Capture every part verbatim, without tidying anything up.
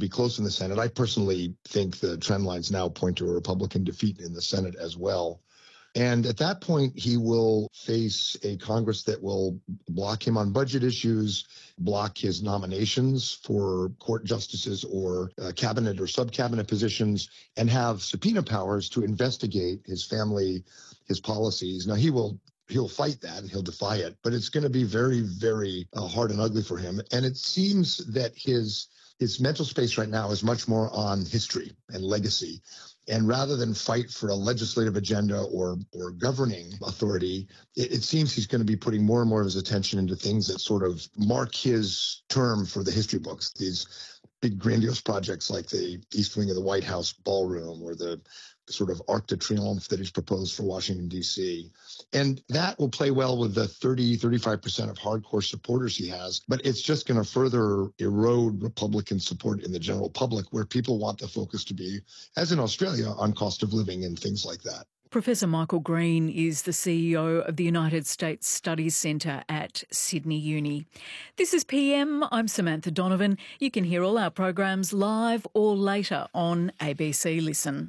be close in the Senate. I personally think the trend lines now point to a Republican defeat in the Senate as well. And at that point, he will face a Congress that will block him on budget issues, block his nominations for court justices or uh, cabinet or sub-cabinet positions, and have subpoena powers to investigate his family, his policies. Now, he will he'll fight that and he'll defy it, but it's going to be very, very uh, hard and ugly for him. And it seems that his his mental space right now is much more on history and legacy. And rather than fight for a legislative agenda or or governing authority, it, it seems he's going to be putting more and more of his attention into things that sort of mark his term for the history books, these big grandiose projects like the East Wing of the White House ballroom or the sort of Arc de Triomphe that he's proposed for Washington, D C. And that will play well with the thirty, thirty-five percent of hardcore supporters he has, but it's just going to further erode Republican support in the general public, where people want the focus to be, as in Australia, on cost of living and things like that. Professor Michael Green is the C E O of the United States Studies Centre at Sydney Uni. This is P M. I'm Samantha Donovan. You can hear all our programs live or later on A B C Listen.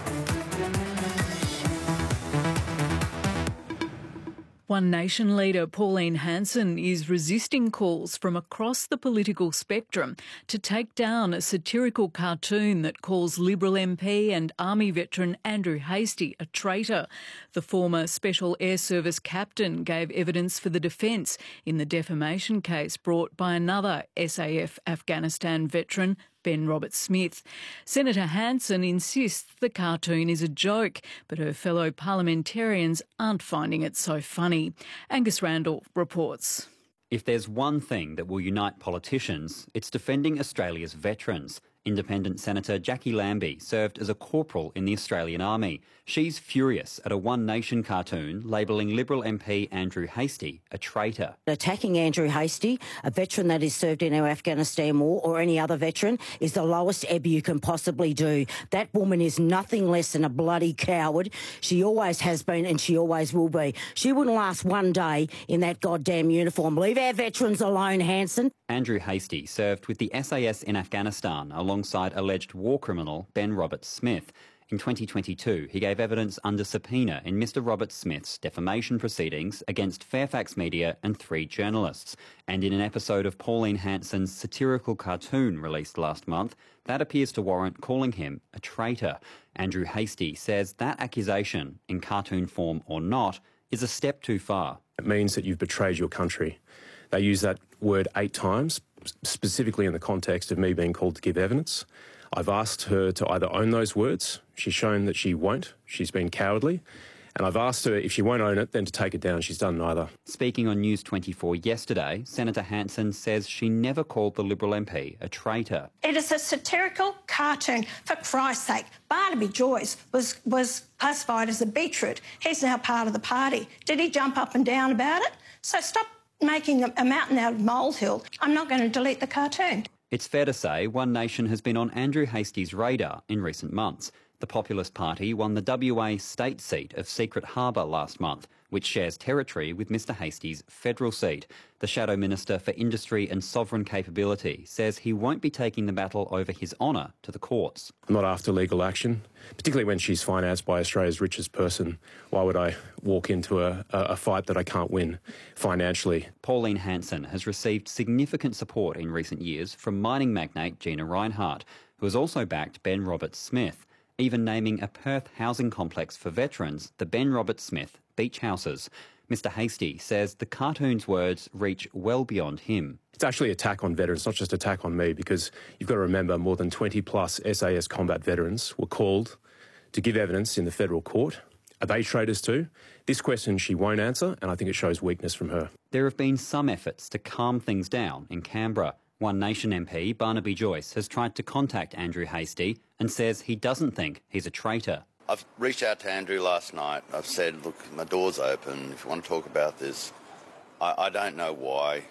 One Nation leader Pauline Hanson is resisting calls from across the political spectrum to take down a satirical cartoon that calls Liberal M P and Army veteran Andrew Hastie a traitor. The former Special Air Service captain gave evidence for the defence in the defamation case brought by another S A F Afghanistan veteran, Ben Roberts-Smith. Senator Hanson insists the cartoon is a joke, but her fellow parliamentarians aren't finding it so funny. Angus Randall reports. If there's one thing that will unite politicians, it's defending Australia's veterans. Independent Senator Jackie Lambie served as a corporal in the Australian Army. She's furious at a One Nation cartoon labelling Liberal M P Andrew Hastie a traitor. Attacking Andrew Hastie, a veteran that has served in our Afghanistan war, or any other veteran, is the lowest ebb you can possibly do. That woman is nothing less than a bloody coward. She always has been and she always will be. She wouldn't last one day in that goddamn uniform. Leave our veterans alone, Hanson. Andrew Hastie served with the S A S in Afghanistan alongside alleged war criminal Ben Roberts-Smith. In twenty twenty-two, he gave evidence under subpoena in Mister Roberts-Smith's defamation proceedings against Fairfax Media and three journalists. And in an episode of Pauline Hanson's satirical cartoon released last month, that appears to warrant calling him a traitor. Andrew Hastie says that accusation, in cartoon form or not, is a step too far. It means that you've betrayed your country. They use that word eight times, specifically in the context of me being called to give evidence. I've asked her to either own those words. She's shown that she won't. She's been cowardly. And I've asked her, if she won't own it, then to take it down. She's done neither. Speaking on News twenty-four yesterday, Senator Hanson says she never called the Liberal M P a traitor. It is a satirical cartoon, for Christ's sake. Barnaby Joyce was, was classified as a beetroot. He's now part of the party. Did he jump up and down about it? So stop making a mountain out of molehill. I'm not going to delete the cartoon. It's fair to say One Nation has been on Andrew Hastie's radar in recent months. The Populist Party won the W A state seat of Secret Harbour last month, which shares territory with Mister Hastie's federal seat. The Shadow Minister for Industry and Sovereign Capability says he won't be taking the battle over his honour to the courts. I'm not after legal action, particularly when she's financed by Australia's richest person. Why would I walk into a, a fight that I can't win financially? Pauline Hanson has received significant support in recent years from mining magnate Gina Rinehart, who has also backed Ben Roberts-Smith, even naming a Perth housing complex for veterans the Ben Roberts-Smith Beach Houses. Mister Hastie says the cartoon's words reach well beyond him. It's actually an attack on veterans, not just an attack on me, because you've got to remember more than twenty plus S A S combat veterans were called to give evidence in the federal court. Are they traitors too? This question she won't answer, and I think it shows weakness from her. There have been some efforts to calm things down in Canberra. One Nation M P Barnaby Joyce has tried to contact Andrew Hastie and says he doesn't think he's a traitor. I've reached out to Andrew last night. I've said, look, my door's open. If you want to talk about this, I, I don't know why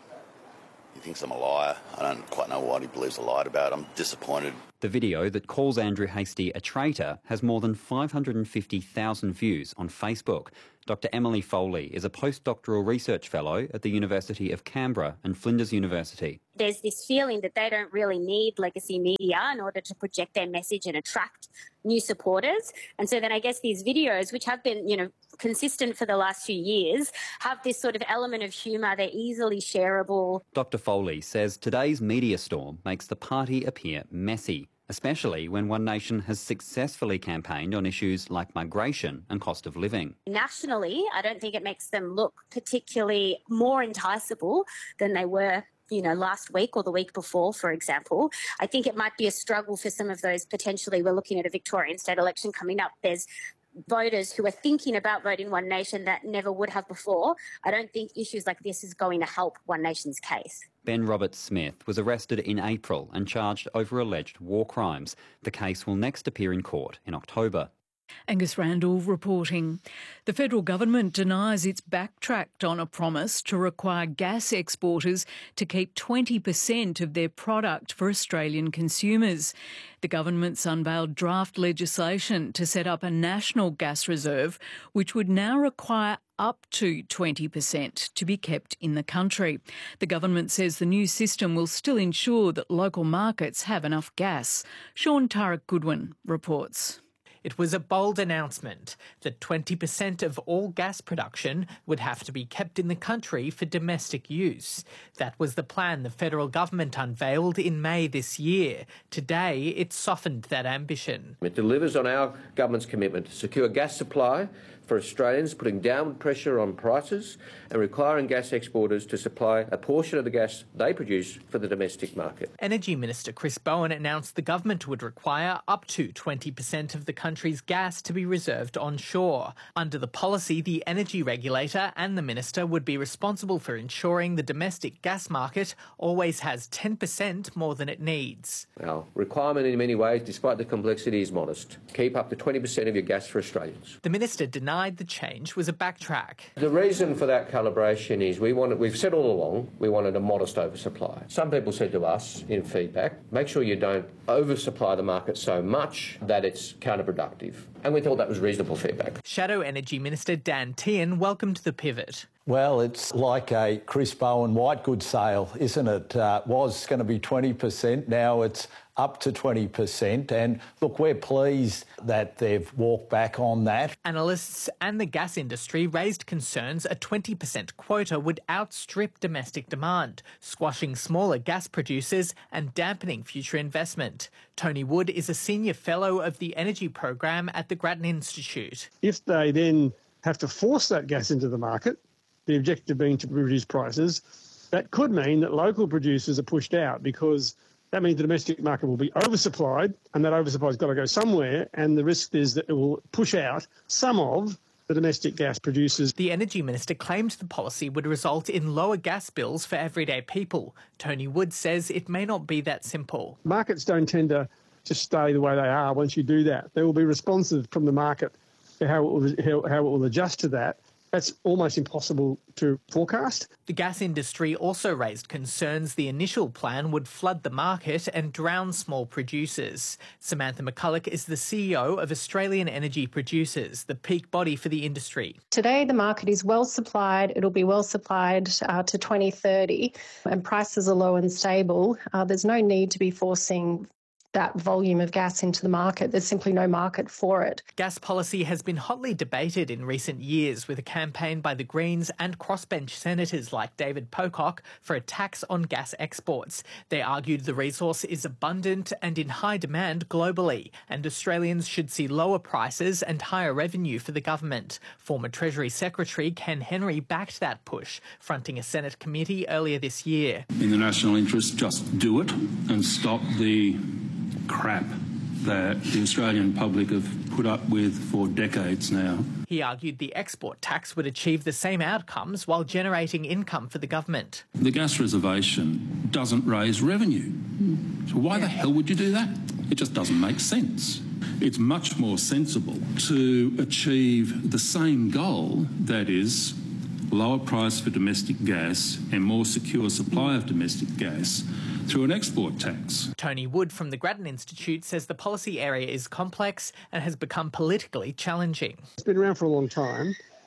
he thinks I'm a liar. I don't quite know what he believes I lied about. I'm disappointed. The video that calls Andrew Hastie a traitor has more than five hundred fifty thousand views on Facebook. Doctor Emily Foley is a postdoctoral research fellow at the University of Canberra and Flinders University. There's this feeling that they don't really need legacy media in order to project their message and attract new supporters. And so then I guess these videos, which have been, you know, consistent for the last few years, have this sort of element of humour. They're easily shareable. Doctor Foley says today's media storm makes the party appear messy, especially when One Nation has successfully campaigned on issues like migration and cost of living. Nationally, I don't think it makes them look particularly more enticable than they were, you know, last week or the week before, for example. I think it might be a struggle for some of those potentially. We're looking at a Victorian state election coming up. There's voters who are thinking about voting One Nation that never would have before. I don't think issues like this is going to help One Nation's case. Ben Roberts-Smith was arrested in April and charged over alleged war crimes. The case will next appear in court in October. Angus Randall reporting. The federal government denies it's backtracked on a promise to require gas exporters to keep twenty percent of their product for Australian consumers. The government's unveiled draft legislation to set up a national gas reserve, which would now require up to twenty percent to be kept in the country. The government says the new system will still ensure that local markets have enough gas. Sean Turek-Goodwin reports. It was a bold announcement that twenty percent of all gas production would have to be kept in the country for domestic use. That was the plan the federal government unveiled in May this year. Today, it softened that ambition. It delivers on our government's commitment to secure gas supply for Australians, putting downward pressure on prices and requiring gas exporters to supply a portion of the gas they produce for the domestic market. Energy Minister Chris Bowen announced the government would require up to twenty percent of the country's gas to be reserved onshore. Under the policy, the energy regulator and the minister would be responsible for ensuring the domestic gas market always has ten percent more than it needs. Our requirement in many ways, despite the complexity, is modest. Keep up to twenty percent of your gas for Australians. The minister denied the change was a backtrack. The reason for that calibration is we wanted, we've said all along we wanted a modest oversupply. Some people said to us in feedback, make sure you don't oversupply the market so much that it's counterproductive. And we thought that was reasonable feedback. Shadow Energy Minister Dan Tehan welcomed the pivot. Well, it's like a Chris Bowen white goods sale, isn't it? Uh, was going to be twenty percent, now it's up to twenty percent. And look, we're pleased that they've walked back on that. Analysts and the gas industry raised concerns a twenty percent quota would outstrip domestic demand, squashing smaller gas producers and dampening future investment. Tony Wood is a senior fellow of the energy program at the Grattan Institute. If they then have to force that gas into the market, the objective being to reduce prices, that could mean that local producers are pushed out, because that means the domestic market will be oversupplied, and that oversupply's got to go somewhere, and the risk is that it will push out some of the domestic gas producers. The Energy Minister claimed the policy would result in lower gas bills for everyday people. Tony Wood says it may not be that simple. Markets don't tend to just stay the way they are once you do that. They will be responsive from the market to how it will, how, how it will adjust to that. That's almost impossible to forecast. The gas industry also raised concerns the initial plan would flood the market and drown small producers. Samantha McCulloch is the C E O of Australian Energy Producers, the peak body for the industry. Today, the market is well supplied. It'll be well supplied uh, to twenty thirty, and prices are low and stable. Uh, there's no need to be forcing that volume of gas into the market. There's simply no market for it. Gas policy has been hotly debated in recent years, with a campaign by the Greens and crossbench senators like David Pocock for a tax on gas exports. They argued the resource is abundant and in high demand globally, and Australians should see lower prices and higher revenue for the government. Former Treasury Secretary Ken Henry backed that push, fronting a Senate committee earlier this year. In the national interest, just do it and stop the crap that the Australian public have put up with for decades now. He argued the export tax would achieve the same outcomes while generating income for the government. The gas reservation doesn't raise revenue. So why the hell would you do that? It just doesn't make sense. It's much more sensible to achieve the same goal, that is, lower price for domestic gas and more secure supply of domestic gas, through an export tax. Tony Wood from the Grattan Institute says the policy area is complex and has become politically challenging. It's been around for a long time.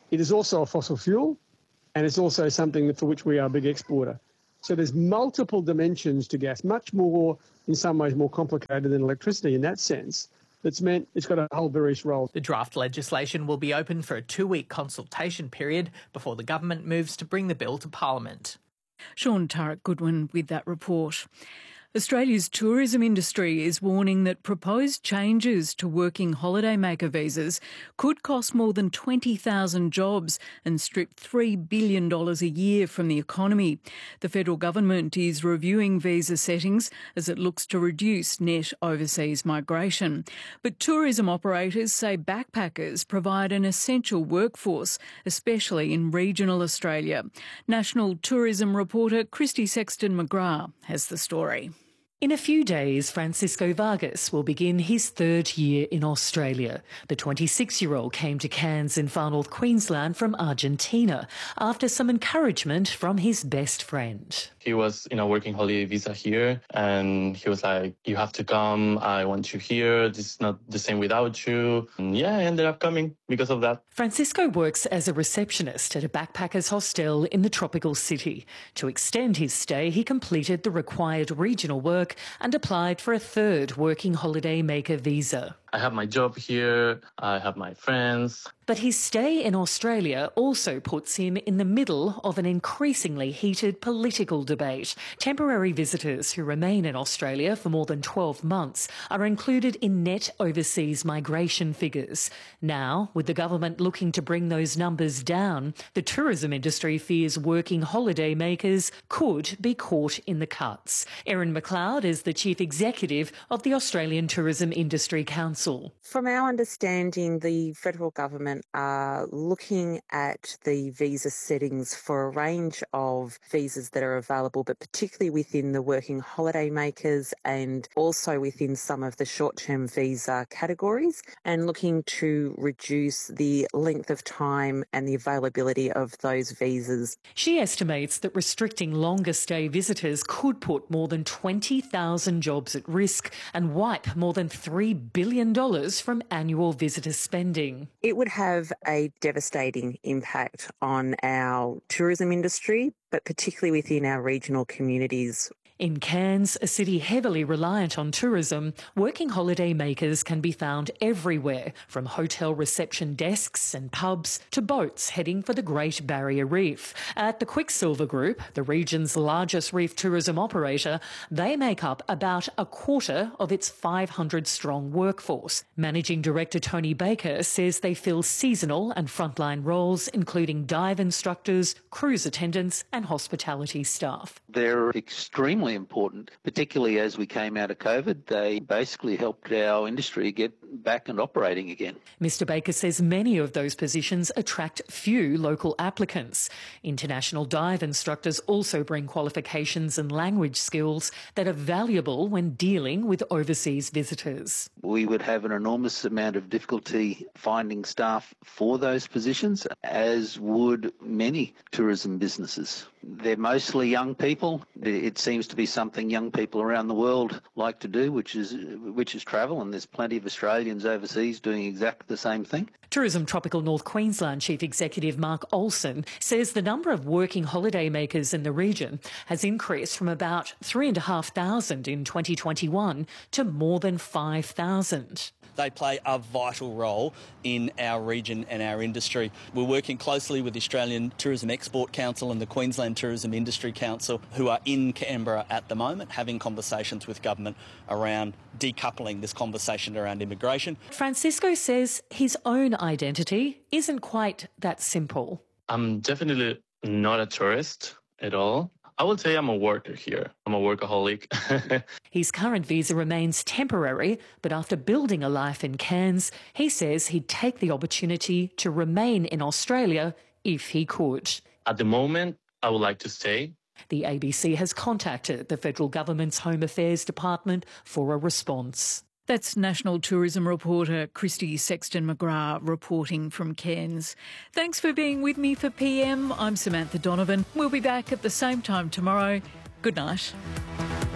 it is also a fossil fuel, and it's also something for which we are a big exporter. So there's multiple dimensions to gas, much more, in some ways, more complicated than electricity in that sense. That's meant it's got a whole various role. The draft legislation will be open for a two-week consultation period before the government moves to bring the bill to Parliament. Sean Turek-Goodwin with that report. Australia's tourism industry is warning that proposed changes to working holidaymaker visas could cost more than twenty thousand jobs and strip three billion dollars a year from the economy. The federal government is reviewing visa settings as it looks to reduce net overseas migration. But tourism operators say backpackers provide an essential workforce, especially in regional Australia. National tourism reporter Christy Sexton-McGrath has the story. In a few days, Francisco Vargas will begin his third year in Australia. The twenty-six-year-old came to Cairns in far north Queensland from Argentina after some encouragement from his best friend. He was in a working holiday visa here, and he was like, you have to come, I want you here, this is not the same without you. And yeah, I ended up coming because of that. Francisco works as a receptionist at a backpackers hostel in the tropical city. To extend his stay, he completed the required regional work and applied for a third working holiday maker visa. I have my job here, I have my friends. But his stay in Australia also puts him in the middle of an increasingly heated political debate. Temporary visitors who remain in Australia for more than twelve months are included in net overseas migration figures. Now, with the government looking to bring those numbers down, the tourism industry fears working holiday makers could be caught in the cuts. Erin McLeod is the Chief Executive of the Australian Tourism Industry Council. From our understanding, the federal government are looking at the visa settings for a range of visas that are available, but particularly within the working holiday makers and also within some of the short-term visa categories, and looking to reduce the length of time and the availability of those visas. She estimates that restricting longer stay visitors could put more than twenty thousand jobs at risk and wipe more than three billion dollars from annual visitor spending. It would have a devastating impact on our tourism industry, but particularly within our regional communities. In Cairns, a city heavily reliant on tourism, working holiday makers can be found everywhere, from hotel reception desks and pubs to boats heading for the Great Barrier Reef. At the Quicksilver Group, the region's largest reef tourism operator, they make up about a quarter of its five hundred strong workforce. Managing Director Tony Baker says they fill seasonal and frontline roles, including dive instructors, cruise attendants and hospitality staff. They're extremely important, particularly as we came out of COVID. They basically helped our industry get back and operating again. Mister Baker says many of those positions attract few local applicants. International dive instructors also bring qualifications and language skills that are valuable when dealing with overseas visitors. We would have an enormous amount of difficulty finding staff for those positions, as would many tourism businesses. They're mostly young people. It seems to be something young people around the world like to do, which is which is travel, and there's plenty of Australians overseas doing exactly the same thing. Tourism Tropical North Queensland Chief Executive Mark Olsen says the number of working holiday makers in the region has increased from about three thousand five hundred in twenty twenty-one to more than five thousand. They play a vital role in our region and our industry. We're working closely with the Australian Tourism Export Council and the Queensland Tourism Industry Council, who are in Canberra at the moment, having conversations with government around decoupling this conversation around immigration. Francisco says his own identity isn't quite that simple. I'm definitely not a tourist at all. I would say I'm a worker here. I'm a workaholic. His current visa remains temporary, but after building a life in Cairns, he says he'd take the opportunity to remain in Australia if he could. At the moment, I would like to stay. The A B C has contacted the federal government's Home Affairs Department for a response. That's National Tourism reporter Christy Sexton-McGrath reporting from Cairns. Thanks for being with me for P M. I'm Samantha Donovan. We'll be back at the same time tomorrow. Good night.